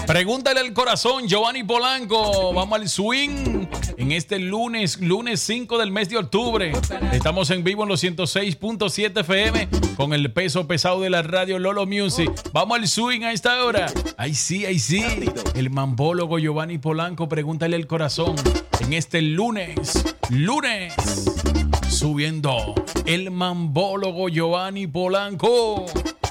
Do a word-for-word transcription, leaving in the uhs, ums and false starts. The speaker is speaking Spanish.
Pregúntale al corazón, Giovanni Polanco. Vamos al swing en este lunes, lunes cinco del mes de octubre. Estamos en vivo en los ciento seis punto siete F M con el peso pesado de la radio Lolo Music. Vamos al swing a esta hora. Ahí sí, ahí sí. El mambólogo Giovanni Polanco, pregúntale al corazón en este lunes, lunes, subiendo el mambólogo Giovanni Polanco.